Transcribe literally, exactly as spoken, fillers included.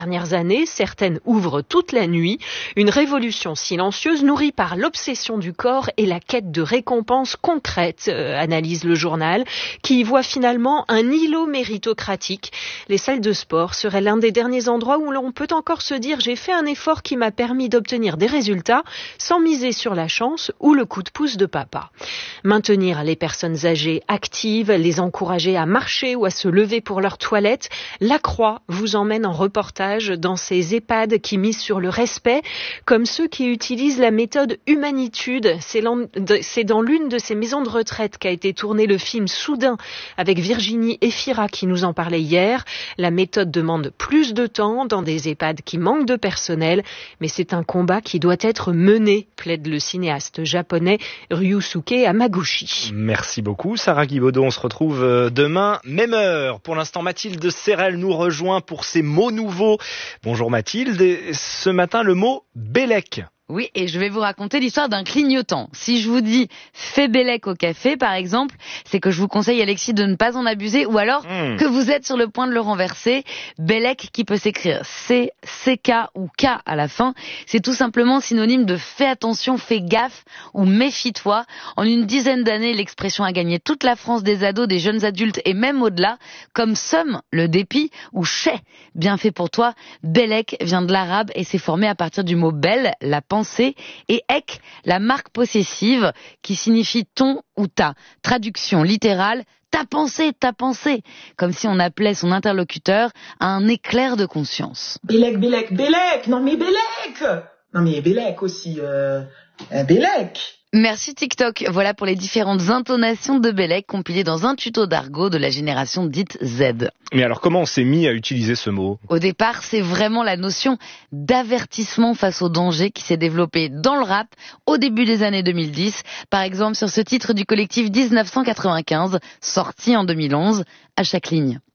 Dernières années, certaines ouvrent toute la nuit, une révolution silencieuse nourrie par l'obsession du corps et la quête de récompenses concrètes, euh, analyse le journal, qui y voit finalement un îlot méritocratique. Les salles de sport seraient l'un des derniers endroits où l'on peut encore se dire « j'ai fait un effort qui m'a permis d'obtenir des résultats » sans miser sur la chance ou le coup de pouce de papa. Maintenir les personnes âgées actives, les encourager à marcher ou à se lever pour leur toilette, La Croix vous emmène en reportage dans ces EHPAD qui misent sur le respect, comme ceux qui utilisent la méthode Humanitude. C'est dans l'une de ces maisons de retraite qu'a été tourné le film Soudain avec Virginie Efira qui nous en parlait hier. La méthode demande plus de temps dans des EHPAD qui manquent de personnel, mais c'est un combat qui doit être mené, plaide le cinéaste japonais Ryusuke Hamaguchi. Merci beaucoup Sarah Guibaudot, on se retrouve demain, même heure. Pour l'instant, Mathilde Serrel nous rejoint pour ses mots nouveaux. Bonjour Mathilde, et ce matin le mot Bellec. Oui, et je vais vous raconter l'histoire d'un clignotant. Si je vous dis « fais Bellec au café », par exemple, c'est que je vous conseille, Alexis, de ne pas en abuser, ou alors mmh. que vous êtes sur le point de le renverser. Bellec, qui peut s'écrire C, C K ou K à la fin, c'est tout simplement synonyme de « fais attention, fais gaffe » ou « méfie-toi ». En une dizaine d'années, l'expression a gagné toute la France des ados, des jeunes adultes et même au-delà, comme somme, le dépit, ou chais, bien fait pour toi. Bellec vient de l'arabe et s'est formé à partir du mot belle, la pensée, et ek, la marque possessive qui signifie ton ou ta. Traduction littérale, ta pensée, ta pensée, comme si on appelait son interlocuteur à un éclair de conscience. Bellec, Bellec, Bellec, non mais Bellec, non mais Bellec aussi, euh, Bellec. Merci TikTok. Voilà pour les différentes intonations de Bellec compilées dans un tuto d'argot de la génération dite Z. Mais alors comment on s'est mis à utiliser ce mot ? Au départ, c'est vraiment la notion d'avertissement face au danger qui s'est développée dans le rap au début des années deux mille dix. Par exemple sur ce titre du collectif dix-neuf cent quatre-vingt-quinze, sorti en deux mille onze, À chaque ligne.